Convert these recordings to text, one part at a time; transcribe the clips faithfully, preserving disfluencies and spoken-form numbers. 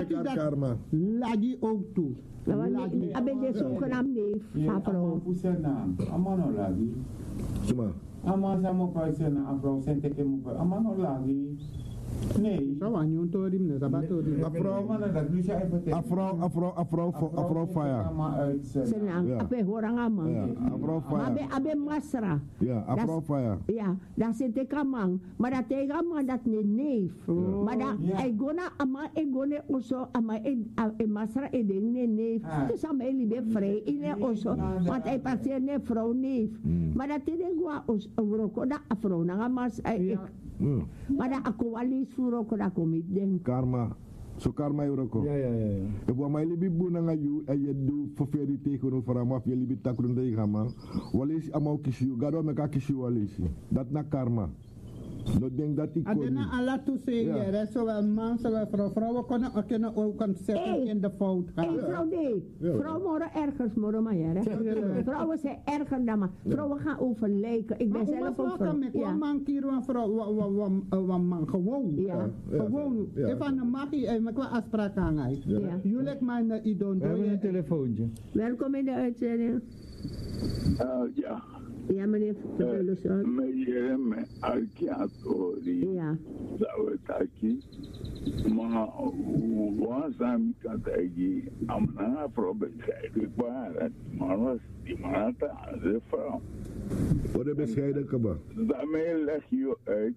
elkaar karma. Lagi ook toe. Lagi. Aben de zogenaamd neef, Ja, afro. ama pusana. Ama no lagi. Suma. Ama sama paisana afro sente ke mu. Ama no lagi. Nee. Zo aan je torim ne, dat torim. Afro, Mana dat lu siya ipotek. afro, afro, afro, afro fire. Ama uit Senang, Ja. ape horang amang. Ja, afro Abe fire. abe masra. Ja, afro Das- fire. Ja, daar zit ik amang. Maar dat ik amang dat ne neef. Maar dat Ja. ik gona ama ik gona oso ama ik masra ik ding ne neef. Ah. Dus ama ik libe vrij in ne oso. Want hij passeert ne vrouw neef. Maar dat ik gwa os roko da afro na amas ik. Hmm. Maar dat ako walis furoko da komit den. Karma. So karma euroko. Ja, ja, ja. ja. E bo mai libi buna nga yu e yedu fo feri te kono fara ma fi libi takrun dai gama. Walisi amau kisiu, gado me ka kisiu walisi. Dat na karma. No denk dat ik kon. Adena ala toe zeggen, Ja. zowel man, zowel vrouw. Vrouwen kunnen, kunnen ook ontzettend Hey. in de fout Hé, gaan. vrouw D. Ja. Vrouwen worden ergens, moro maar hè. Vrouwen zijn erger dan maar. Vrouwen gaan overlijken. Ik ben Maar zelf ook hoe vrouw. was Ja. een man kier een vrouw, wa- wa- wa- wa- man gewoon. Ja. Ja. Gewoon. Ja. Even een magie, en ik wil afspraak aan hij. Ja. Jullie man, ik don't We hebben een do telefoontje. Welkom in de uitzending. Uh, ja, Ja, meneer Verdeulensson. meneer me Alkiatori, Ja. Zawetaki, maar wansam katagi, amna probescheiden waren, maar was die manata de vrouw. Wat heb bescheiden kaba? Daarmee leg je uit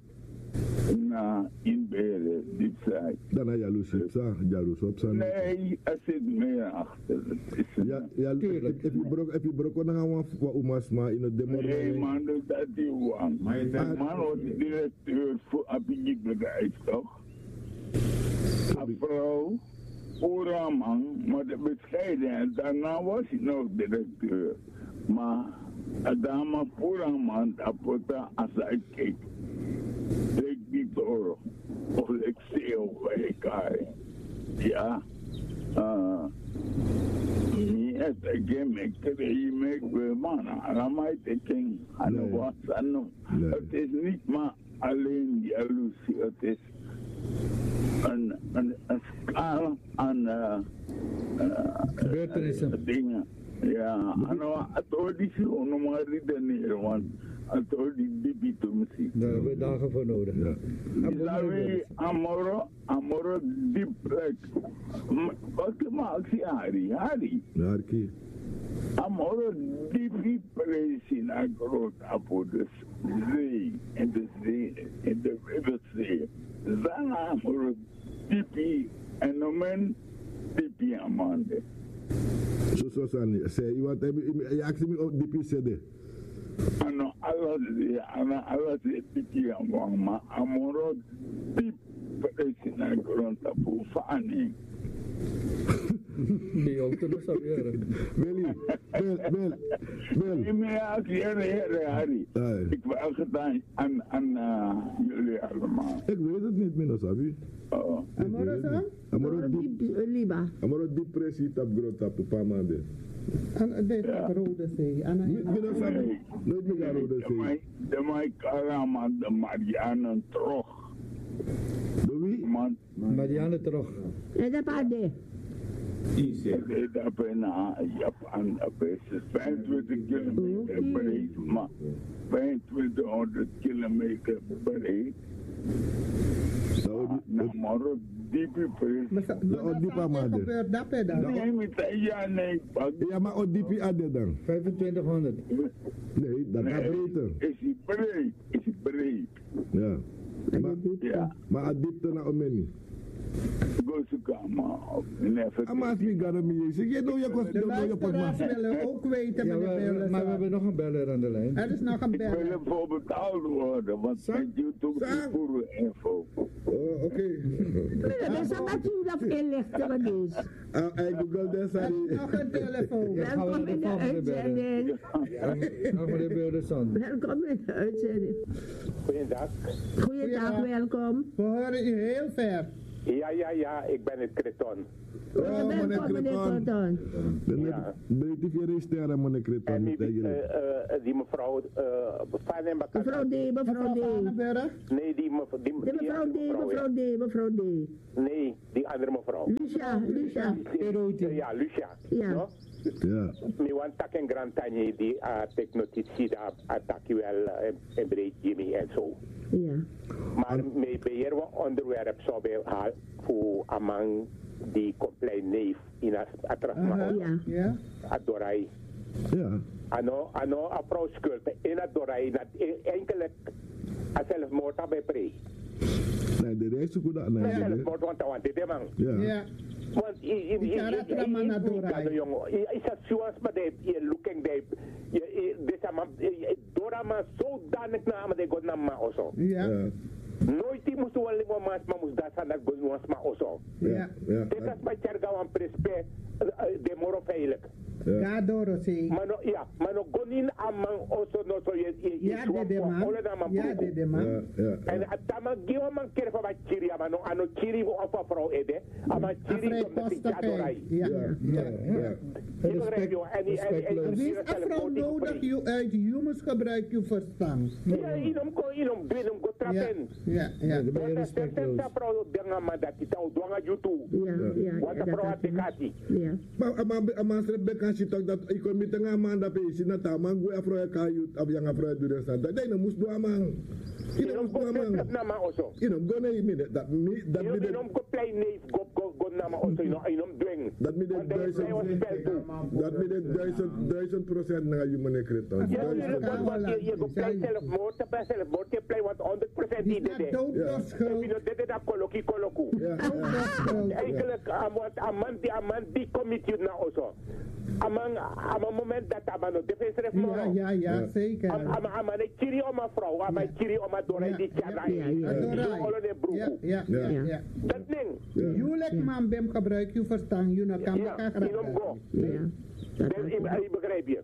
na inberen, dit zei. Dan heb je jaloers op sa, jaloers op sa. Nee, er zit meer achter. Het is Ja, ja, if you broke, if you broke na nga wa umas ma in de nee, demor. man, dat die wang. Maar je De man was de directeur voor Abigibedrijf, toch? Een vrouw, Oeraman, maar de bescheidenheid, daarna was hij nog directeur. Maar een dame Oeraman, dat wordt als hij keek. Ik niet hoor, of ik zie of ik ga. Ja. Uh, Niet again, ik kreeg me man, allemaal te king, alle wat dan. Het is niet maar alleen jaloezie, het is een, een, een schaal aan uh, uh, Gebeurtenissen. dingen. Ja, en het auditie onnoembaar redeneren, want het auditie debito misschien. Daar hebben we dagen voor nodig. Ja. Isawi amoro, amoro diep plek. Wat maak je Harry? Harry? Ja, ki. Amoro diep plek in een groot apo de zee, in de zee, in de Riverzee. Zana amoro diep en noemen diep amande. So so sani. Say you want you ask me of D P C D. Ano alles zee, ana alles diep amama, amoro diep plek in een groot apo fani. Die ook te saberen. Beli, bel, bel, bel. Ik ben hier, hier, Harry. Ai. Ik wil gedaan aan, aan uh, jullie allemaal. Ik weet het niet, Mino Sabi. Oh. Amoro zo? Amoro di, Liba. amoro di presi tap grot tap pa mande. En dit is rode zee. En hij- Mino Sabi. Nooit meer gaan rode De zee. mij, de mij karama, de Marianne terug. Doe wie? Man, Marianne terug. En dat paarden. ik heb bijna Japan, dat is vijfentwintig kilometer breed, maar vijfentwintighonderd kilometer breed. Saudi. Nou, maar ook diepe breed. Maar zo- Ja, maar die dat paar is maanden. gebeurd, dat is dat. Nee, met een jaar nee, pak. Ja, maar O D P ade dan. vijfentwintighonderd. Nee, dat gaat Nee, beter. is hij breed, is hij breed. Ja. Maar, Ja, maar a diepte na omeni. go to Kama. Ama as mi gara mi je. Zeg je nou je kost De nou je pak luisteraars maar. willen ook weten, Ja, meneer we- Beerlesson. maar we hebben nog een beller aan de lijn. Er is nog een Ik wil bel. ervoor betaald worden, want Sam? met YouTube is Sam? voor info. Oh, oké. Dat is dat u dat inlichten wat is. Ah, ik google des Er ari. is nog een telefoon. Ja, gaan we Welkom naar in de de volgende bellen. uitzending. Nog meneer Beurderson. Welkom in de uitzending. Goeiedag. Goeiedag, Goeiedag. welkom. We horen u heel ver. Ja, ja, ja, ik ben het Creton. Oh, Je bent meneer van meneer Creton. Cotton. Ja. Breed je registreren, meneer En Creton. die, eh, eh, die mevrouw uh, van hem Mevrouw D, mevrouw Mevrouw D. Vanenburg? Nee, die, mev die, De die mevrouw andere D, mevrouw D, mevrouw D. Nee, die andere mevrouw. Lucia, Lucia. Die- Ja, Lucia. Ja. No? Ja. Mi wan tak en grand tanje die a tek notitie da attack wel en, en breed Jimmy en zo. Ja. Maar me beheer we onderwerp zo bij haar voor amang die compleet neef in as atras Aha. Ja. Ja. adorai. Ja. Ano ano a vrouw schuld in adorai dat enkele a zelfmoord bij pre. Nee, de rest is goed. Nee, de rest. Zelfmoord want want dit man. Ja. Ja. Want i i i Bicara trauma na dorai. jongen, is dat zoals maar de je looking de je dit ama dora maar zodanig na maar de god na ma also. Ja. Ja. Nooit die moest wel limo mas maar moest dat aan dat god was maar also. Ja. Ja. Dit is maar charga wan prespe de moro veilig. Ga door, zie. Maar no ja, maar no gonin amang also no so je je Ja, de de man. Ja, de de Ja. man. Ja. en atama giwa man kere fa chiri ama no ano chiri of a vrouw ede ama chiri Afre om dat ik posta adorai. Ja. Ja. Ja. Ja. Je begrijpt joh, en die en en Wie is afro nodig? Je uit humans gebruik je verstand. ja, inom ko inom binom ko Ja. trapen. Ja. Ja. Dan ben je Want dat respectloos. is vrouw denga ma dat kita udwanga YouTube. Ja, ja, Want ja, de dat vrouw had had je. dekati. Ja. Maar maar maar ze bekan si toch dat ik kom met een man dat is na ta man go afro ka you ab yang afro du resta. Dat dai na mus do amang. Ina Inom mus ko do amang. na ma also. Ina go na mi dat mi dat mi Inom de inom ko play neef go go go na ma also inom inom dwing. dat mi de Want hij duizend hij was spel toe. dat mi de duizend duizend procent na you meneer Creton. Ja, Duizend. je Ja, want je je go play ja. zelf moord, te play zelf moord, je play wat honderd procent Die die staat de. dood door En schuld. je dit dat koloki koloku. Ja. Dood door schuld. Eigenlijk amant amant die amant die committed na also. Amang amang moment dat amano defense ref Ja, mo. ja, ja, zeker. Am am am ne chiri o ma vrouw, am chiri o ma dorai di chadai. Ja, ja. Adorai. Olo ne Ja, bruku. ja, ja, ja. Dat ding. Julek man bem gebruik je verstand. Je nou kan Ja, elkaar inom go. Ja. Dat Dem had im je. ai begrijp je.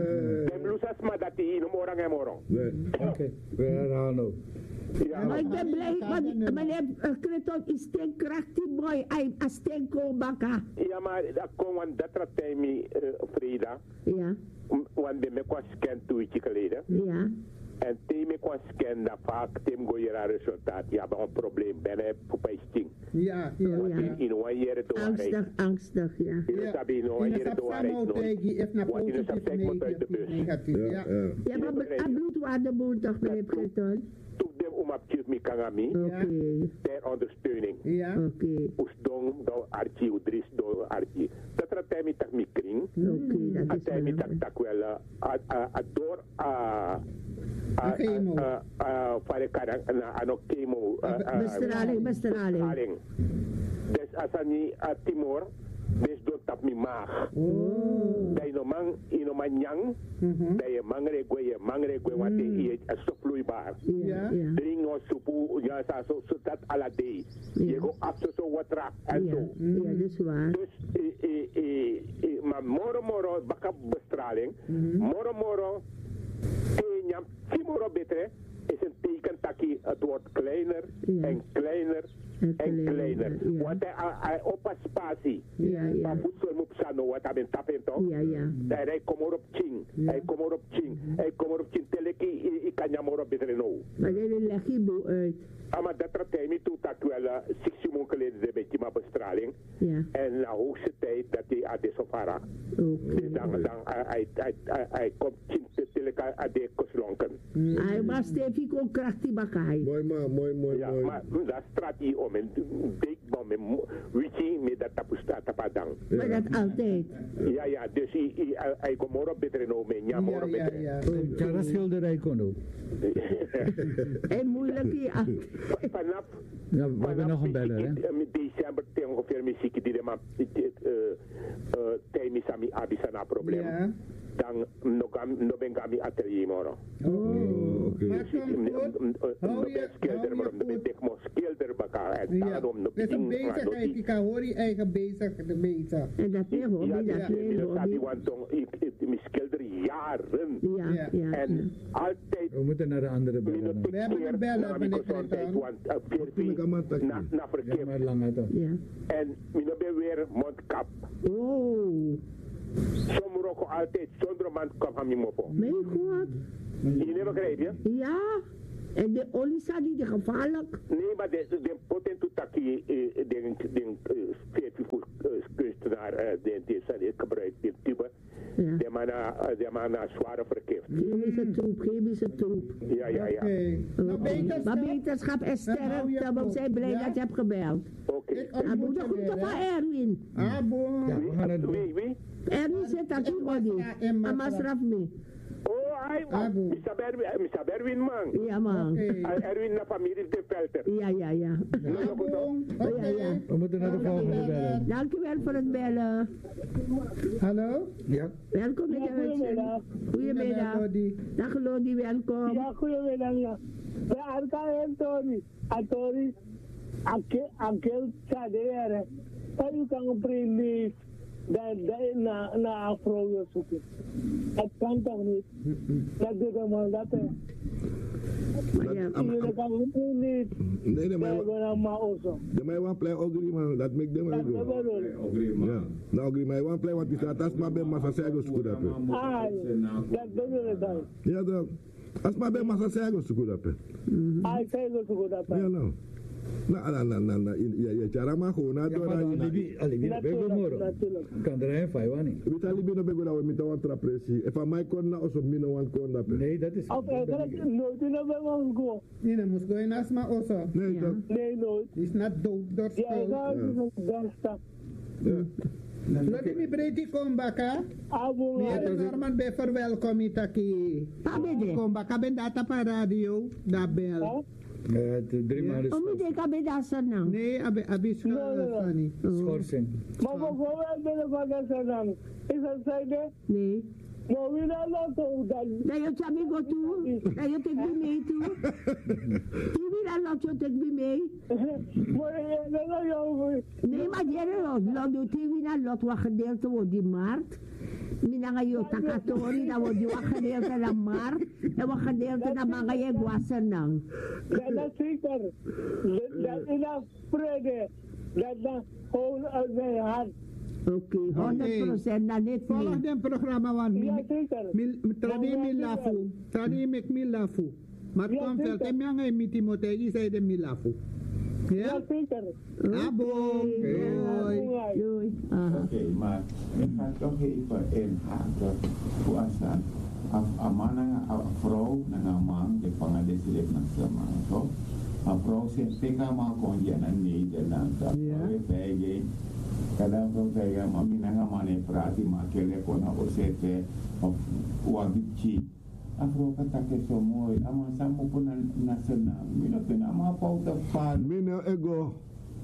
Dem lusas ma dat inom orang en orang. Oké, we herhalen ook. Ja. Maar ik ben blij, want meneer Creton is steenkrachtig mooi. Hij is steenkoolbakker. Ja, maar dat kon want dat ratei mi Frida. Ja, Want de me kwa scan two weeks geleden. ja. En te me kwa scan dat vaak tem go jera resultaat. Ja, maar een probleem. Ben hij poepijsting. Ja, ja, Oh, ja. ja. In one year door Angstig, angstig, ja. Je sabi in one In de year door sapsamo tegen if na Want in de positief sapsamo uit de bus. negatief. Ja. Ja. Ja. Ja, maar een bloedwaardeboer toch, meneer Creton? Toek dem om op tjus mi kangami. Oké, Ter ondersteuning. Ja. oké, Oesdong do archi, udris do archi. Dat ratei mi tak mi kring. oké, dat is Atei mi tak wel. tak wel a a a door a A chemo. a a fare karang na ano chemo. Bestraling, bestraling. Aling. Des asani a Timor, des do tap mi maag. Oh. Dai no mang ino manyang, Mhm. dai mangre gwe mangre gwe wate i a sopluibar. Ja, ja, Dring no supu ja sa so so dat ala day. Je go after so watra en ja, zo. ja, dat is waar. Dus eh, eh, eh, eh, maar moro moro baka bestraling, moro moro tenyam timoro betre is een teken dat hij het wordt kleiner Ja. en kleiner En en kleiner, kleiner. ja. Want hij, hij, hij op een spatie. Ja, ja. Maar voedsel moet sano wat hij bent tappen toch? Ja, ja. En hij komt er op ching. Hij komt er op ching. Hij komt er op ching. Teleki ik kan je maar op betere nou. Maar dit leg je boel uit. Ah, maar dat ratei me toe dat wel uh, zes jaar geleden een beetje maar bestraling. Ja, En na hoogste tijd dat hij aan de sofara. oké. Dus dan, dan hij, hij, hij, hij, hij komt ching te teleka aan de koslonken. Hij was stevig ook krachtig bakker. Mooi man, mooi, mooi, Ja, mooi. maar dat straat hier om en dik bom en wiki met dat tapusta tapadang. Maar dat altijd. Ja, ja, dus hij, hij, hij komt morgen beter nou met ja, Ja, morgen ja, beter. ja. Cara schilderij kon ook. En moeilijk hier. Vanaf, Ja, we hebben nog een beller, hè? Met december tegen ongeveer muziek die de maar tijdens aan Abisana probleem. Ja. dan no gam no ben gami atelier moro. Oh, oké. maar kom goed. No Hou je, ben skilder hou maar je no ben goed. dik mo skilder baka en Ja, daarom no het is een ping bezigheid. Ik kan horen je eigen bezig, bezig. En dat is hobby, Ja, dat ja, is ja, hobby. ja, want dan ik ik mi skilder jaren Ja, Ja. ja. en altijd We moeten naar de andere we bellen. moeten We hebben een beller, meneer Clinton. want uh, Toen ik aan mijn takkie. na na Ja, maar verkeer lang uit. Ja. en mi no ben weer mondkap. Oh, Sommige ook altijd zonder mondkap aan mi mopo. mijn god. Jullie begrijp je? Ja. En de olisa die de gevaarlijk. Nee, maar de, de potent taki, de, de, de kunstenaar, de, de, de gebruikt, de tube, Ja. de mana, de mana zware verkeerd. Chemische troep, chemische troep. Ja, ja, ja. Oké. Nou, Oké. beterschap. Maar beterschap en Dan hou je sterkte. We op. zijn blij Ja? dat je hebt gebeld. Oké. Ik Ja, moet ontmoet de je groeten weer, van hè. Erwin. Ah, bon. Ja, we gaan het doen. Wie, wie? Erwin zit daar Ik was niet, daar in Odi. Masraf. Amasraf mee. Oh, hij, Ah, bon. mister Berwin, mister Berwin, man. Ja, man. Oké. Ah, Erwin, na familie de Pelter. Ja, ja, ja. Ah, bon. Oké. Ja, ja. We moeten naar de volgende bellen. Dankjewel voor het bellen. Hallo? Ja. Welkom in de uitzending. Goedemiddag. Lodi. Dag Lodi, welkom. Ja, goedemiddag. Ja. We hebben Anthony. Anthony. Ankel Sadere. Maar u kan een prelief. Na na afro zoeken. Het kan toch niet? Dat doet hem dat hè. Maar ja, Am- Jullie kan een prelief. Nee, nee, We maar hebben een maar ook. de mij one play ogri man, dat make them Dat go. bedoel ik. Ja. Nou ogri mij one play want is dat as maar ben massa sego school dat. Ah, dat bedoel ik dan. Ja dan. As maar ben massa sego school dat. Ah, ik zei dat goed dat. Ja nou. Na na na na na ja ja cara ma go na Ja, do maar ra. alibi, alibi, bego moro. Natuurlijk. Kan er een vijfwani. We tali bino bego na we mit one trapresi. If I my kon na also mino one kon dat. Nee, dat is... Of ik dat nooit in de wel go. Nee, dan moest je naast me also. Nee dat. Nee, nooit. Die is net dood door Ja, school. dat is een gangsta. Lodi mi breedte kom baka. Abo Mi het Norman be verwelkom itaki. Pabede. Kom baka ben data pa radio. Da bel. Eh, de drie maanden Om je denkt, ben daar zo nou. Nee, abi abi schani. schorsing. maar we gaan wel van de zaken. Is het zijde? Nee. Maar wie dan laten dan? Dat je het amigo toe. Dat je het niet mee toe. Die wil dan laat je het niet mee. Maar je dan jou. Nee, maar die er lot doet die wil dan lot wat gedeelte wordt die markt. Mina nga yo takatori na wordt die wat gedeelte na markt. En wat gedeelte na mga je gwasen nang. Dat is zeker. Dat is een vrede. Dat is gewoon uit mijn hart. Oké, honderd procent na net Volg mee. den programma wan. Ja, zeker. Mil tradi mi lafu. Tradi mek mi lafu. Maar Ja, kom vel zeker. te mi ang mi timotei zei de mi lafu. Ja, Ja? zeker. Abo. Doei. Doei. Aha. Oké, maar ik ga toch even inhaken. Hoe is dat? Een man en een vrouw en een man, die vangen deze leven samen. Zo. Een vrouw zegt, ik ga maar gewoon je naar Nederland. Dat Ja. is bij je. Kadang vrouw zeggen, maar mijn eigen man heeft praat, die maakt je lekker naar Osete of Ouagipchi. Een vrouw kan dat zo mooi. Ama samen op een nationaal. Mijn vind allemaal fouten van. Mino ego.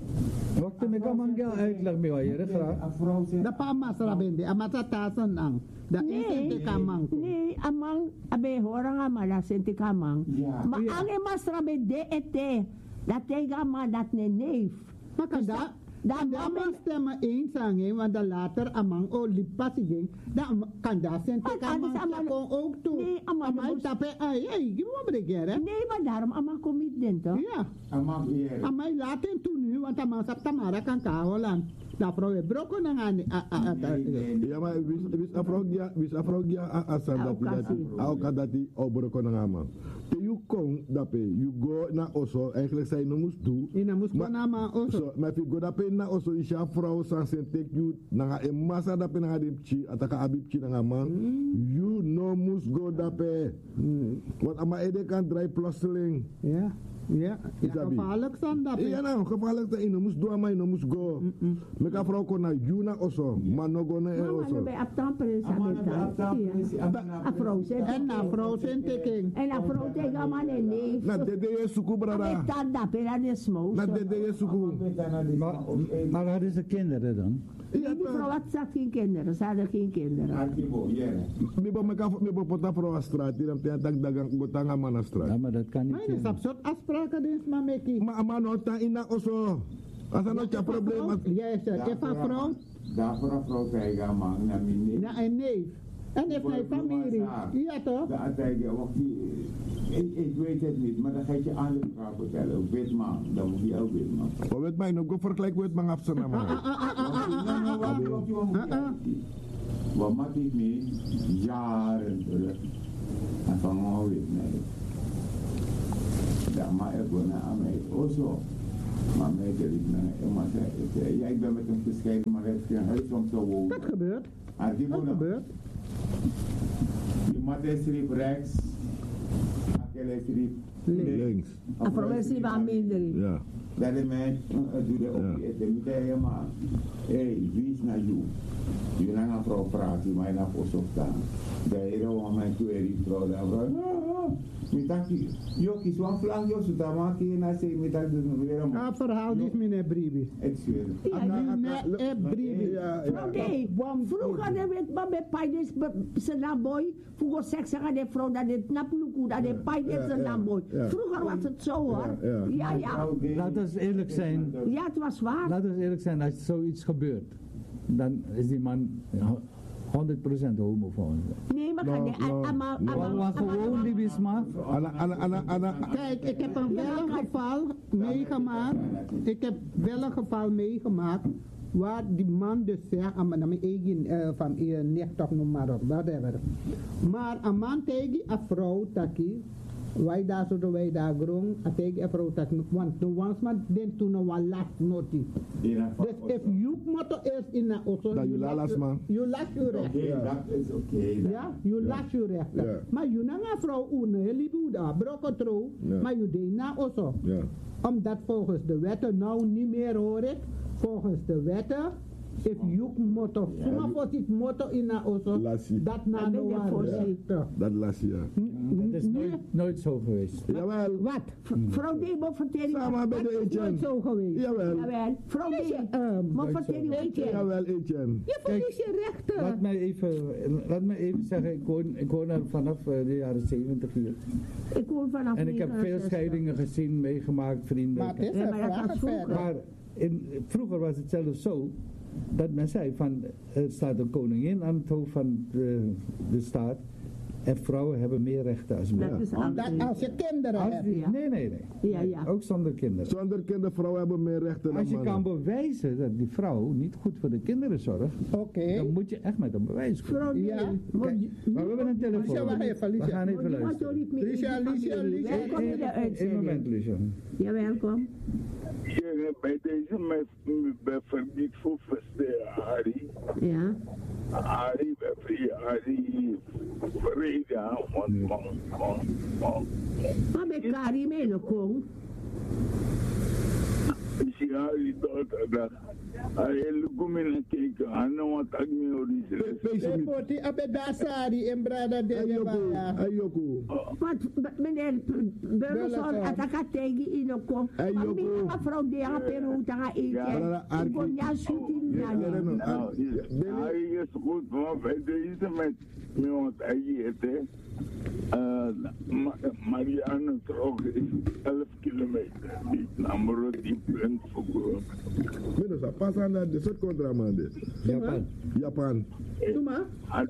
Waktu mereka manggil uitleg mee wa jere graag. Een vrouw zegt, Da pa masra bende. Amata tasan ang. Da Nee, insente kamang ko. nee, amang, abe, hora nga mala, senti kamang. Ja. Maar Ja. ang emas rabe de ete, dat tega ma dat ne neef. Makanda. Da Da mama, men stemmen eens aan hem, want da later amang o lipasiging. Da kan da sente Wat, kamang anders sa amang- kon ook toe. Nee, amang Amay moest- tape ay ay, gimo bregere. nee, maar daarom amang commit din to. Ja. ama hier. Amay laten toen nu, want amang sa tamara kan kaholan. Da vrouw e broko na nga ni a a a. Ja maar wis wis afrogya wis afrogya asan dati dati. Auka dati obro ko na nga man. Te you kom dape you go na oso eigenlijk zij no moest doen. Ina mus ko Ma- na ma oso. So, maar if you go dape na oso isha vrouw san sen take you na nga e masa dape na nga dimchi ataka abibchi na nga man. You no must go dape. Want ama ede kan dry plotseling. Ja. Ja. Ja, Isabi. gevaarlijk zijn dat. Ja nou, gevaarlijk dat ino moest doen ama ino moest go. Meka vrouw kon na you na oso, maar no go na e Mama, oso. no be aptan presa Ama na beta. apta presi, ama na Afro, presi. senti En na vrouw zijn teking. En afro tega ma ne neef. Na dede ye suku brada. Abe tanda pera ne smo. Na dede ye suku. Maar, maar hadden ze kinderen dan? Nee, die vrouw had zat geen kinderen. Ze hadden geen kinderen. Archivo, ja. Mi bo meka mi bo pota pro a straat, die dan tak dagang gotanga man a straat. Ja, maar dat kan niet. Maar is dat soort afspraken dus, maar meki. Ma ama no ta ina oso. Asa no cha probleem. Ja, is het. Ik van vrouw. Daarvoor een vrouw krijgen, man, naar mijn Ja, en neef. En heeft hij familie. Ja, toch? Ja, tegen, wacht, ik, ik weet het niet, maar dan ga je je aan de vraag vertellen. Wit man, dan moet je ook wit man. Wat weet mij nog, go vergelijk met mijn afstand man. Wat maakt ik mee? Jaren terug. En van mij weet mij. Dat maak ik gewoon naar mij. Oh zo. Maar mij dat ik naar mij. Ja, ik ben met hem gescheiden, maar hij heeft geen huis om te wonen. Dat gebeurt. Dat gebeurt. Je mate schreef rechts, akele schreef links. En voor mij is aan minder. Ja. Dat is mij, doe de ook. Het moet je maar, hé, wie is naar jou? Je naar een vrouw praten, maar je naar voor zo staan. De hele van mijn query vrouw, de vrouw, ik dacht, joh, kies een vlag, joh, zo dan maak je naar zee, ik dacht, dus nog weer een Ah, verhaal niet meneer Bribi. Ik zweer. Meneer Bribi. Vrouw, nee, vroeger hadden we het maar bij Paides, ze naboy, vroeger seks zeggen de vrouw dat het napluku, dat de Paides ze naboy. Vroeger was het zo hoor. Ja, ja. Laten we eerlijk zijn. Ja, het was waar. Laten we eerlijk zijn, als zoiets gebeurt, dan is die man honderd procent homo volgens mij. Nee, maar kan je Maar gewoon die wisma. Kijk, ik heb een wel een geval meegemaakt. Ik heb wel een geval meegemaakt waar die man dus zegt, aan mijn eigen uh, van je nicht toch noem maar op, whatever. Maar een man tegen een vrouw taki, wij daar zo doen wij daar grong, en tegen een vrouw taki, want no once man den toen no one last noti. Dus if you motto is in een auto, you last man. You last you recht. Oké, dat is oké. Ja, you last you recht. Maar you na een vrouw une, je liep daar, broken trouw, maar you deed na also. Omdat volgens de wetten nou niet meer hoor ik. Volgens de wetten, if you motto, suma voor dit motto in een auto, dat na no one. Dat las je. Dat is nooit, nooit zo geweest. Jawel. Wat? Vrouw Debo vertel je. Samen met de Etienne. Nooit zo geweest. Jawel. Jawel. Vrouw Debo, maar vertel je Etienne. Jawel, Etienne. Je verliest je rechten. Laat mij even, laat mij even zeggen, ik woon, ik woon er vanaf uh, de jaren zeventig hier. Ik woon vanaf En ik heb veel scheidingen gezien, meegemaakt, vrienden. Maar het is Ja, een maar dat vraag was vroeger. verder. Maar in, vroeger was het zelfs zo dat men zei van er staat een koningin aan het hoofd van de, de staat en vrouwen hebben meer rechten als mannen. Dat is Omdat altijd. als je kinderen Als hebt. die- nee, nee, nee. Ja, ja. Ook zonder kinderen. Zonder kinderen, vrouwen hebben meer rechten dan Als je kan mannen. bewijzen dat die vrouw niet goed voor de kinderen zorgt, Oké. dan moet je echt met een bewijs komen. Vrouw Ja. Debo. Kijk, maar we hebben een telefoon. Licia, wacht even, We Licia. gaan even luisteren. Licia, Licia, Licia. Welkom in de Eén uitzending. moment, Lucia. Ja, welkom. Ja, bij deze met bij verdiend voor verste Harry. Ja. Harry, bij vrije Harry. Vrede, man, man, man, man. Maar met Karim en Lokong. Ja, die dood dat. Hij lukt me naar kijken. Hij nou wat ik me hoor die Je moet die abedasari en brada de Ayoku, ja. ayoku. Want meneer Burgerson, als ik het tegen in Lokong. Hey, Maar Joko. mijn mevrouw de haar Peru, daar ga ik. Ik kon ja shooting Ja, ja, naar. no, Nou, hij is goed, maar bij deze met me wat hij eten. Marianne trok is elf kilometer. Die namelijk die punt voor. Menos, pas aan dat de soort contraman dit. Japan. Japan. Doe maar.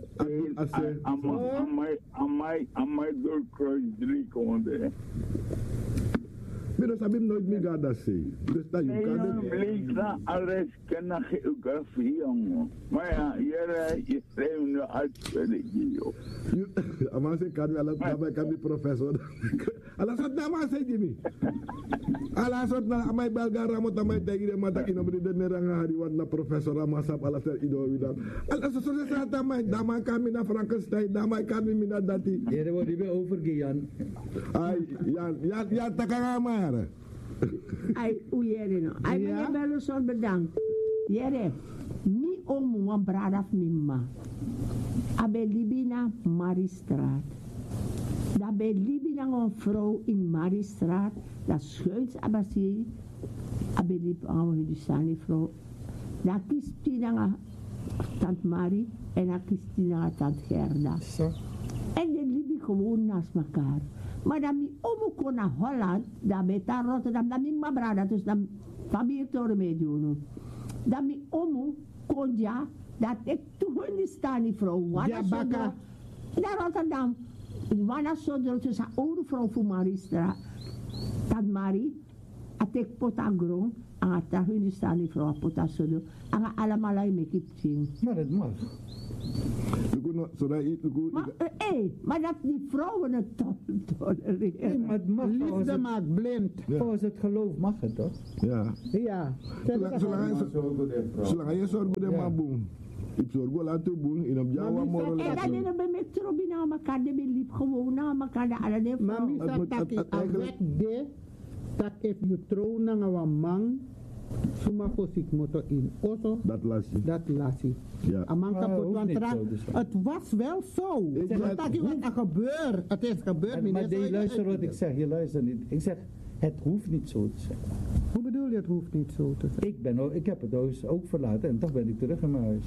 Aan mij doorkruis drie konden. Menos, abim nooit meer gaat dat zeggen. Dus dat je kan En dit. bleek na alles kennen geografie, jongen. Maar ja, hier je schrijft nu uitspraken, joh. Ama se kan wel daarbij kan die professor. Ala sot na ma se Jimmy. Ala sot na amai balgara mo tamai tagi de mata kino beri de neranga hari warna professor Amasap ala ser ido widal. Ala so so sa tamai dama kami na Frankenstein dama kami mina dati. Ja, dat wordt weer overgegaan. Ai ya ya ya takanga maar. Ai, hoe jere no. Ai, meneer Burgerson, bedankt. Jere, mi omu wan brada mimma. Abe libina Mariestraat. Dat bij libina een vrouw in Mariestraat, dat schuits abasie, abe lib aan die sani vrouw. Da kies Tina tant Marie en dan kies Tina tant Gerda. Zo. En die liepen gewoon naast elkaar. Maar dan mi omo kon naar Holland, dan met daar Rotterdam, dan mi mabra, dat is dan familie toren meedoen. Dan mi omo kon ja, dat ik toen in die staan die vrouw, Ja, Bakka. naar Rotterdam. Wana Sodro, het is een oude vrouw van Maristra. Dat Marie, at ik potagron, en at daar hun staan die vrouw potasodro, en allemaal hij me kip zien. Maar dat mag. Maar, hé, maar dat die vrouwen het to- tolereren. Nee, maar het mag volgens Liefde het, maakt blind. volgens het geloof mag het toch? Ja. Ja. Zolang- zolang- Zo goed en vrouw. Zolang je zorgt voor de Ja. maboom. Ik zorg wel laten boem. In op jouw Maar wie moral zegt- En dan laten. is het met Trobi naar elkaar, die liep gewoon naar elkaar, de alle die Maar vrouwen. mi Het sa moet- taki het- het eigenlijk- awek de tak if you throw na nga man suma fosik moto in oso Dat las je. dat lasi. Ja. Amang Maar kapot hoeft want niet tra- zo, dus. het was wel zo. Ik Maar zeg- taki wat er gebeurt. Het is gebeurd. En, meneer, maar die zou je luister wat ik uitleggen? zeg, je luistert niet. Ik zeg, het hoeft niet zo te zijn. Hoe bedoel je het hoeft niet zo te zijn? Ik, ben, ook- ik heb het huis ook verlaten en toch ben ik terug in mijn huis.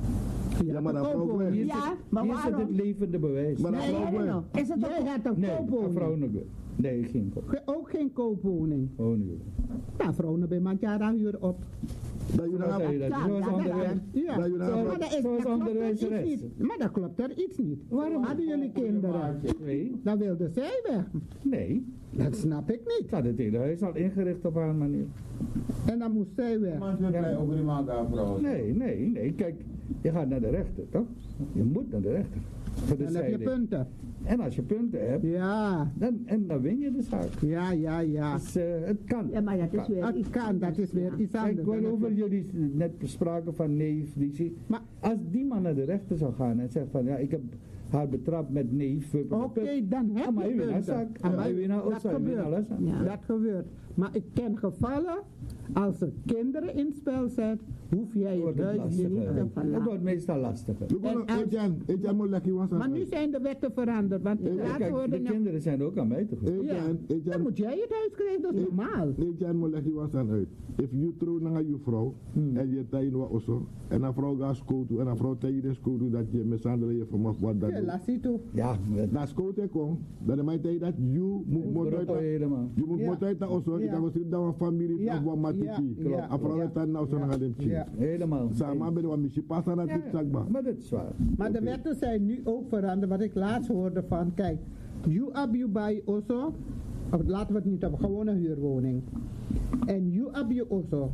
Ja, maar dat vrouw koopwoning. weg. Hier Ja, zit, maar hier zit het waarom? levende bewijs. Maar dat Nee, vrouw nee, weg. no. Is het Jij ook... had een Nee, een vrouw koopwoning. nog. Nee, geen koop. Ge- Ook geen koopwoning. Oh, nee. Nou, vrouwen bij Mandjara huur op. Dat je Wat dan zei je dat? Ja, Zoals ja, onderwijs. Ja. Dat je dan- Maar dat is- Zoals dat klopt er onderwijzeres. iets niet. Maar dat klopt er iets niet. Waarom hadden jullie kinderen? Nee, Dan wilde zij weg. nee. Dat snap ik niet. Ik had het hele huis al ingericht op haar manier. En dan moest zij weg. Maar ze blij ook iemand daar vrouw. Nee, nee, nee. Kijk, je gaat naar de rechter, toch? Je moet naar de rechter. Voor de Dan heb je scheiding. punten. En als je punten hebt, Ja, dan, en dan win je de zaak. ja, ja, ja. Dus eh, het kan. Ja, maar dat is weer Het iets kan, dat is weer iets Kijk, anders. waarover jullie net spraken van neef, die zie- Maar- als die man naar de rechter zou gaan en zegt van ja, ik heb haar betrapt met neef. Oké, dan heb Ah, je maar punten. zak. Ah, maar Ja, je nou dat ook zo, je weet alles. gebeurt. Ja. Dat gebeurt. Maar ik ken gevallen, als er kinderen in het spel zijn, hoef jij je Wordt het huis hier niet te lastiger. Het verlaten. wordt meestal lastiger. Look, En als- Etienne, Etienne moet lekker was Maar nu zijn de wetten veranderd, want Ja, laatst Kijk, hoorde de ik- kinderen zijn ook aan mij te goed. Ja, Etienne, dan Etienne, moet jij het huis krijgen, dat is normaal. Etienne moet lekker was aan uit. If you throw naar je vrouw, en je tijd wat osso, en een vrouw gaat scouten, en een vrouw tegen de scouten dat je mishandelen je van wat dat Ja, doet. laat zien toe. Ja, met Dat scouten komt, dan is mijn tijd dat you moet moet uit. Rotterdam helemaal. Je moet Ja. moet uit dat osso, ik Ja. ga wel zien dat een familie Ja, of wat matiki. ja, ja, Een vrouw ja. uit dat nou zo Ja. naar hem zien. Ja. Helemaal. Samen met wat misschien passen naar Ja, dit zakba. maar dat is waar. Maar de wetten zijn nu ook veranderd, wat ik laatst hoorde van, kijk, you up you buy also, of laten we het niet hebben, gewoon een huurwoning. En you up you also,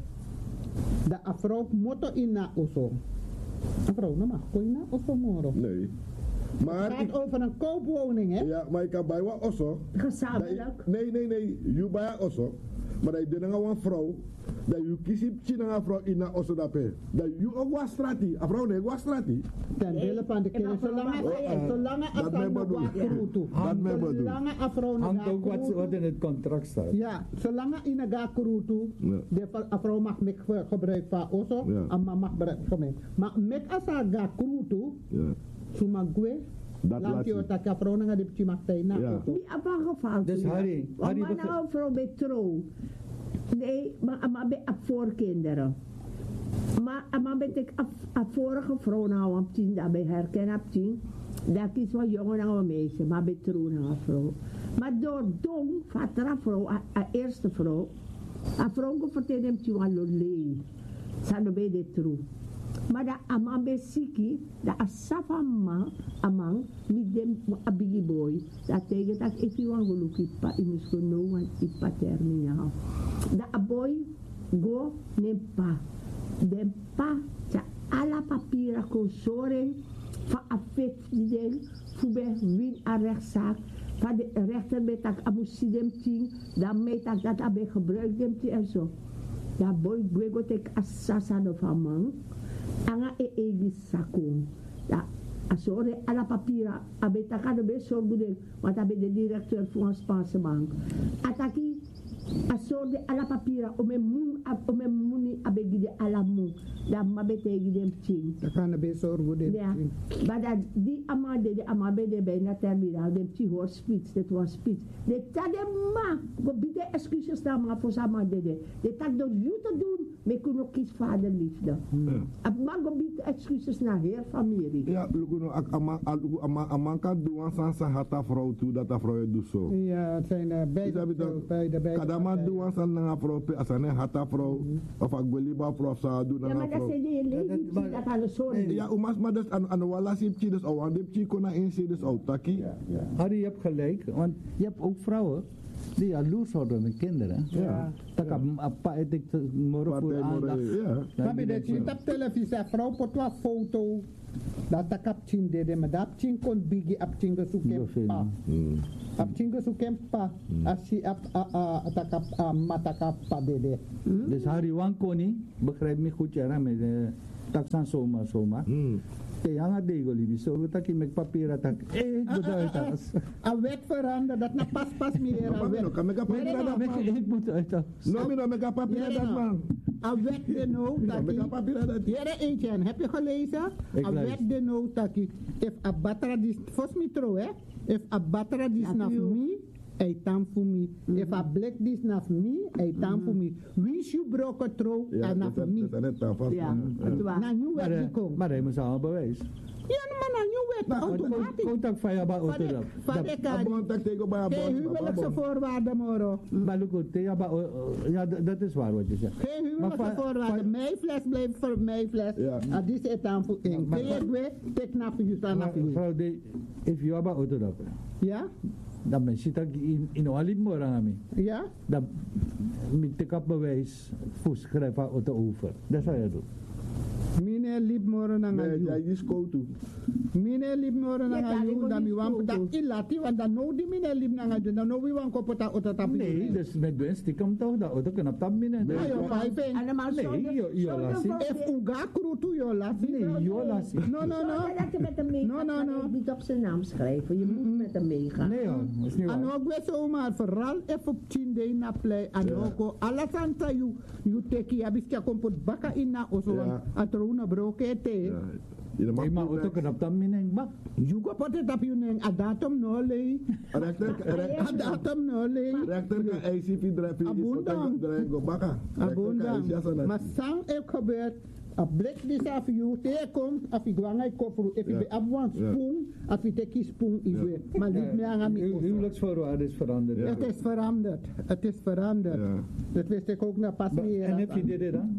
de afro motto in na also. Afro, nou mag je na also moro. Nee. Het Maar ik, gaat over een koopwoning, hè? ja, maar ik kan bij wat osso. gezamenlijk. Nee, nee, nee. Je bij osso. Maar dat je denkt aan een vrouw. Dat je kiest een vrouw in een osso dat je. Dat je ook was strati. Een vrouw nee, was strati. Ten wille van de En kinderen, afro zolang mag het, je. zolang Dat het mij afro bedoel. nog wat toe. Dat mij bedoel. Zolang het afro nog Hangt ook wat, wat wat in het contract staat. Ja, zolang in een gakurutu, Ja. de vrouw mag met gebruik van osso, Ja. en man mag gebruik van. Maar met als een gakurutu, Ja. sumagwe, Dat laat laat je je. ook dat je vrouw nog die je mag tegen. Ja. Niet op een geval. Dus toe, ja. Harry, Want Harry maar begrijp- nou vrouw bij trouw. Nee, maar, maar bij op voorkinderen. Maar, maar ben ik op, op vorige vrouw nou op tien, dat bij herkennen op tien. Dat is wat jongen nou een meisje, maar bij trouw nou een vrouw. Maar door dom, van de vrouw, de eerste vrouw, a vrouw ko vertellen hem tien aan lolei. Sa bij de trouw. Maar dat amang bij siki, dat asafama amang, met dem abigi boy, dat tegen dat ik je wang geluk ipa, ik moest genoeg want ipa terminaal. Dat a boy go neem pa, dem pa, ja alla papieren kon zorgen, van a vet deel, voor bij win a rechtszaak, van de rechter met dat amusie dem ting, dan met dat dat abe gebruik dem ting en zo. Dat boy go go tek asasa of amang, anga e egi sakung. Da asore ala papira abeta kada be sorgude want abe de directeur van een Spaanse bank. Ataki asorde ala papira ome mun ome muni abegide ala mu da mabetegi dem ting Dat kan een beetje zorgen. ja maar dat die amade de amabe de bij na terminal dem ti hoor spits dat was spits de tade ma go bide excuses daar maar voor amade de de tak door you te doen me kuno kies vaderliefde ab ma go bide excuses naar heer familie Ja, lukuno ak ama aluku ama amanka duan san sa hata vrouw toe dat a vrouw doet zo. Ja, het zijn uh, beide, Isabi beide, toch, beide, beide. kadama partijen. duan san na vrouw pe asane hata vrouw of a gweliba vrouw sa do ja na maar dat vrouw. zijn die lady maar- dat aan de zon Ja, umas maar dus aan aan wala sipchi dus au aan dipchi kona inse dus au taki. Ja, ja. Harry, je hebt gelijk, want je hebt ook vrouwen die jaloers worden met kinderen. Ja. Tak apa edik moro voor Partij aandacht. Moré, ja. Dan Tapi die dat je denkt op televisie vrouw pot wat foto dat tak op chin dede maar dat chin kon bigi op chin gesukem Zoveel. pa Hmm. op chin gesukem pa als je op tak op mata pa dede. van- Dus Harry Wankoni, begrijp me goed, ja, met uh, taksan soma soma. Hmm. Kaya nga de golibi, so taki met papier tak. Eh, bedoel tas. A wet veranderen dat na pas pas meer a Papa no wet. kameka papira dat man. Ik moet uit tas. No mi no meka papira dat man. A wet de no Meka taki. papira dat. Jere Etienne, heb je gelezen? Ik A luister. wet de no taki. If a battery dis, volgens mij trouw hè. If a battery dis Dat naf u- me, hij tam voor me. If a black dis naf me, hij tam voor me. Wie je broken trouw Ja, en naf dat me. is dat net tafel. ja het was Na nieuw Maar wet eh, gekomen. maar hij moet al bewijs. Ja, maar na nieuw wet Nou, automatisch. Contact van je ba auto Van dat. de- van de kadi. Abon tak tego ba Geen abon. huwelijkse voorwaarden, moro. Maar look, ja, ba, ja, dat is waar wat je zegt. Geen Maar huwelijkse van- voorwaarden. van- Mijn fles blijft voor mijn fles. Ja. En die zit aan voor één. Maar- Kun je het tek na voor je, staan na Maar voor je. vrouw, de, if you have auto dat, Ja? dan ben je dat in in alip mo rami. Ja? Dan met de bewijs voor schrijven auto over. Dat zou je doen. Mine liep moro na Nee, ngayu. jij is koutu. Mine liep moro na Ja, ngayu. tali Dan mi mo wan di putak skoto. ilati. Want dan no di mine liep na ngayu. Dan no wi wan ko putak uta tapi. Nee, dus met doen stiekem toch dat auto kan op dat binnen. Nee. Ayo, vijfing. allemaal Nee, zonder- jo- jo, zonder lassie. voor- If uga krutu yo lati. Nee, joh, laat zien. No, no, no. Zonder dat je met hem mee No, gaat, no, kan no. hij niet op zijn naam schrijven. Je moet met hem meegaan. Nee hoor, dat is niet En waar. ook we zomaar vooral even op tien na play. En Ja. ook alles aan ta you you teki abistia kompot baka ina oso Ja. atruna broke te. Ja. Je mag Nee, maar auto kan op dat binnen. Maar You go put it up you neng adatom no le. Rechter, rechter, Adatom no le. rechter kan I C P drijven. Abundant. Drijven go baka. Abundant. Maar sang ek gebeurt. A blik dis af you te kom af ik wangay kofru if Ja. you have one Ja. spoon af ik teki spoon is weer. Maar niet meer aan Hu- mi. huwelijksvoorwaarden is veranderd. Ja. Het is veranderd. Het is veranderd. Ja. Dat wist ik ook na pas Maar- meer. En heb je dit dan?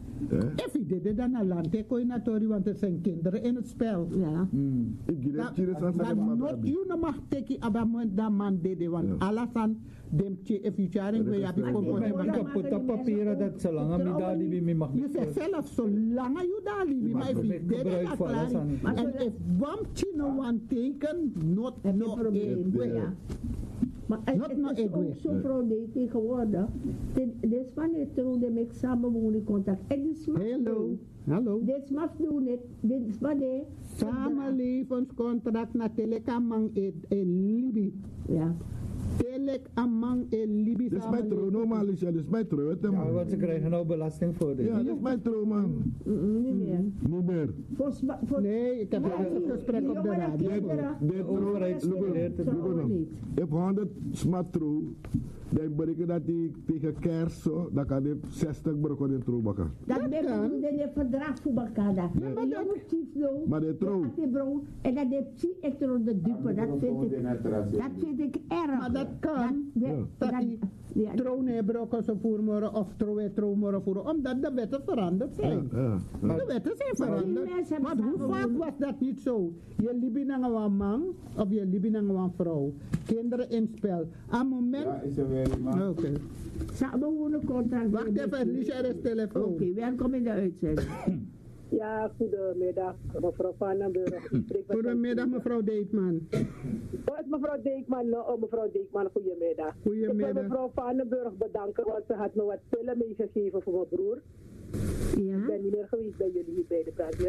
If je dit dan naar land, ik kon natuurlijk, want er zijn kinderen in het spel. Ja. Hmm. Ik geef het je Dan dan not zeggen. you no mag teki abamon da man dede, want Ja. alles aan dem tje, if you charing we have Ja. to Maar come. ik heb dat papieren dat zo lang aan mij die bij mij mag Je niet. zegt zelf, zolang je daar liep, maar if ik you did gebruik it, voor alles aan. Maar en zolang- if one tje no one teken, not Heb je no een probleem? eh, Ja. Maar het, Not no het is egwe. ook zo vrouwelijk tegenwoordig. Dit dit is wanneer toen de met samenwonen contact. En dit is maar Hello, hallo. Dit is maar doen het. Dit is wanneer. Samenlevenscontract na telek amang e e libi. Ja. Telek amang e libi Dit is mijn trouw, normaal is ja, dit is mijn trouw, weet je Ja, man. want ze krijgen nou belasting voor dit. Ja, dit is mijn trouw man. Mm, Niet meer. Niet meer. Volgens mij- voor- Nee, ik heb Nee, een gesprek die op de jongere radio. kinderen- De De overheid jongere stimuleert het. kinderen trouwen niet. If honderd smart trouw, dan berekenen dat die tegen kerst zo, dan kan die zestig brokken in trouw bakken. Dat Dat ben kan. je een verdrag voor elkaar. Dat maar dat- je moet chief doen. Maar de trouw. Dat is bro. En dat heeft zie ik er de dupe. Dat vind ik. Dat vind ik erg. Maar dat kan. Dat, Ja. dat, Dat die ja, troon brokken ze voermoren of troon troonmoren voeren, omdat de wetten veranderd Ja, zijn. ja. ja. De wetten zijn Maar die veranderd. mensen hebben Want hoe samen vaak wonen. was dat niet zo? Je liep naar een man of je liep naar een vrouw. Kinderen in spel. Aan moment. Ja, is er weer iemand? Oké. samen wonen contract. Wacht even, Liesje, er is telefoon. Oké, welkom in de uitzending. Ja, goedemiddag, mevrouw Vanenburg. Ik spreek met- Goedemiddag mevrouw Deetman. Oh, is mevrouw Deekman, oh, mevrouw Deekman, goedemiddag. Goedemiddag. Ik wil mevrouw Vanenburg bedanken, want ze had me wat pillen meegegeven voor mijn broer. Ja? Ik ben niet meer geweest bij jullie hier bij de brandweer.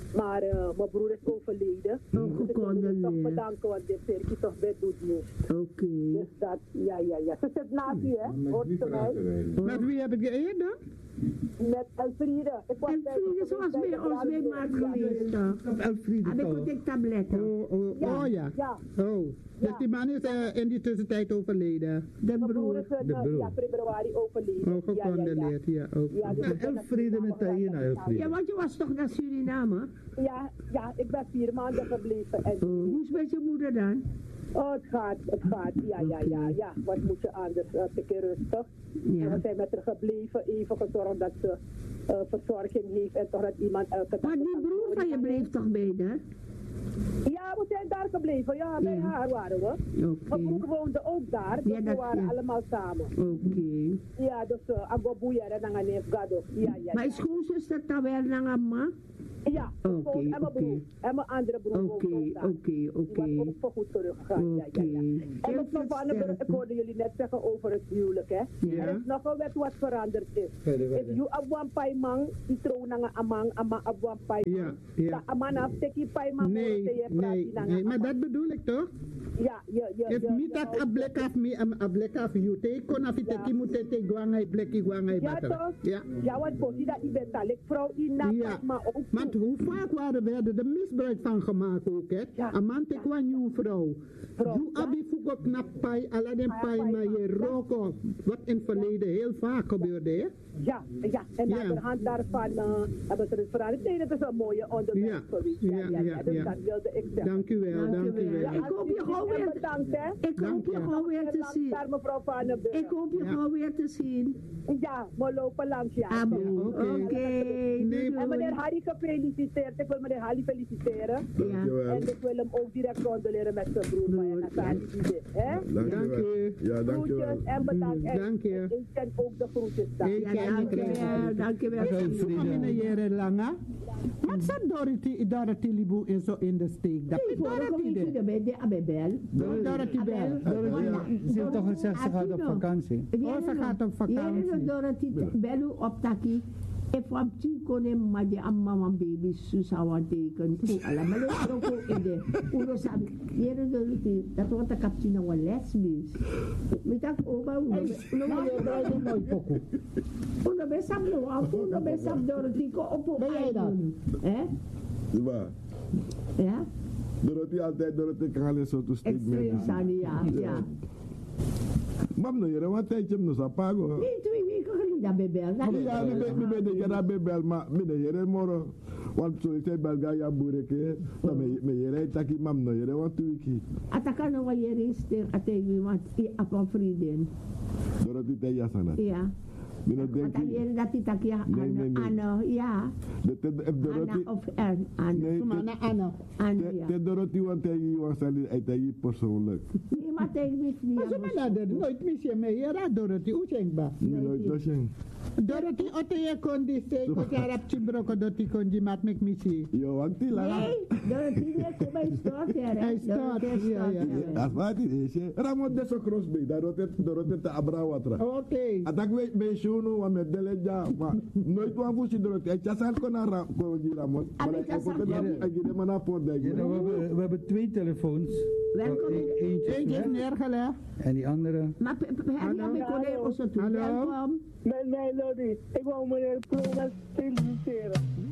Maar uh, mijn broer is overleden. Oh, dus ik wil hem toch gecondoleerd. bedanken, want dit circuit toch bed doet niet. Oké. Dus dat, ja, ja, ja. Ze zit naast u, hè? Hoort ze mij? Met wie heb ik geëerd dan? Met Elfriede. Ik was bij Elfriede, zoals bij ons bij Maat geweest, toch? Elfriede Heb ik toch? ook die tabletten? Oh, oh, Ja, oh ja. ja. Oh, dus die man is uh, in die tussentijd overleden. De Mijn broer broer. is uh, De broer. ja, februari overleden. Oh, ja, ja, ja. gecondoleerd, ja. ook. Ja, dus Ja, ik ben naar Elfriede met Suriname Diana, gegaan. Elfriede. Ja, want je was toch naar Suriname? Ja, ja, ik ben vier maanden gebleven. En, Oh, hoe is het met je moeder dan? oh, het gaat, het gaat. Ja, ja, ja, ja. Wat moet je anders? Uh, een keer rustig. Ja. En we zijn met haar gebleven, even gezorgd dat ze uh, verzorging heeft en toch dat iemand elke dag... Maar die broer van je bleef toch bij haar? Ja, we zijn daar gebleven. Ja, bij Ja. haar waren we. Oké. Mijn broer woonde ook daar, dus Ja, we dat- waren ja. allemaal samen. Oké. Ja, dus uh, Agobuya en dan neef Gado. Ja, ja, Maar ja. is schoonzuster dan wel naar amma? Ja, Oké, gewoon- en mijn oké. broer. En mijn andere broer woont Oké, ook daar. oké, Die was oké. ook voor goed teruggegaan. Ja, ja, ja. Oké. En Heel mevrouw veel Van den Burg, sterkte. ik hoorde jullie net zeggen over het huwelijk, hè. Ja. Er is nog een wet wat veranderd is. Verder, If verder. you abwan pai mang, die trouw nanga amang, ama abwan pai Ja, mang. ja. Da amana teki pai mang, Nee, moro te je praat nee, die nanga nee, maar amang. dat bedoel ik toch? Ja, je, je, If je, me je dat houdt- a black af me, am a black af you, te kon af Ja. te moet te guangai blackie guangai Ja, batter. toch? Ja. Ja, wat posie dat die betalik vrouw in na, Ja, maar ook want hoe vaak waren werden er misbruik van gemaakt ook, hè? Ja. Een man te kwam nieuw vrouw. Vrouw, You ja. abi fugo knap pai, ala den Ja, pai, pai, maar je ja. roko. Wat in het verleden heel vaak gebeurde, hè? Ja, ja, en Ja. aan de hand daarvan uh, hebben ze het veranderd. Nee, dat is een mooie onderwerp Ja. geweest. Ja, ja, dus ja. dat wilde ik zeggen. Dank u wel, dank u wel. wel. Ik hoop je gewoon weer- Bedankt, hè. Ik Dank hoop je je. gewoon weer te Langs zien. daar, mevrouw Van den Burg. Ik hoop je Ja. gewoon weer te zien. Ja, we lopen langs, ja. Abo. Ja, Oké. oké. Doei, Nee, En meneer doei. Harry gefeliciteerd. Ik wil meneer Harry feliciteren. Ja. Dankjewel. En ik wil hem ook direct condoleren met zijn broer. Maar ja, dat Ja. is niet, hè. Dank Dankjewel. u. Ja, dankjewel. Groetjes en bedankt. En Dank je. Ik ken ook de groetjes daar. Ik Ja, ken dankjewel, dankjewel. Meneer Langa. Wat zat Dorothy, Dorothy Libu is zo in de steek? Dat is Dorothy de. Ik ben de Abel. Dorothy Bell. Ze heeft toch gezegd ze gaat op vakantie. Oh, ze gaat op vakantie. Jere Dorothy belu op taki. E from Chico maar die amma van baby susa wan teken. Ko ala maar dat ook ide. Uno sabi. Jere Dorothy dat wordt een cappuccino wel lesbisch. Met dat oba uno. Uno wil je nooit poco. Uno besap no af. Uno besap Dorothy ko op op. Ben jij dat? Hè? Ja. Ja? Dorothy altijd, Dorothy kan alleen zo to stick Extreem met. sani ja. Ja. Mam no yere wat tijdje no sa pago. Nee, twee weken geleden bebel. Ja, mi be mi be de yere bebel ma mi de yere moro. Want zo ik zei belga ya bureke. Na me me yere taki mam no yere wat wiki. Atakan na wayeri ster ategi want i apa vriendin. Dorothy te ya sana. Ja. Mi no denk Want dan dat die tak ja Nee, nee, nee. Anna ja. de te if Dorothy Anna of er Anna. Nee, Mana Anna. Anna te ja. te Dorothy want hij was sali uit hij persoonlijk. Nee, maar tegen me niet. Maar ze maar dat nooit mis je mee. Ja, Dorothy, hoe denk je? Mi no to shen. Dorothy, otte je kon die steek, wat je hebt chibroko dat die kon die mat met missie. Yo want die la. Nee, dat is niet kom bij stort hè. Hij stort, ja, ja. As wat het is. Ramon de so crossbay. Dorothy Dorothy te abra watra. Oké. Atak we be shunu wa me deleja ma nooit wan fusi Dorothy. Hij chasan ko na ra ko di Ramon. Maar hij ko te na agide mana por de. Ja, nou, we, hebben, we hebben twee telefoons. Welkom. E- Eentje is Eentje is weg neergelegd. en die andere. Maar heb je mijn collega's zo toe? Hallo? Welkom. Met mij, Lodi. Ik wou meneer Ploegas feliciteren.